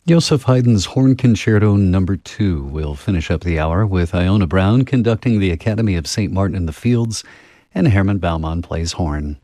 Joseph Haydn's Horn Concerto Number 2 will finish up the hour with Iona Brown conducting the Academy of St. Martin in the Fields, and Herman Baumann plays horn.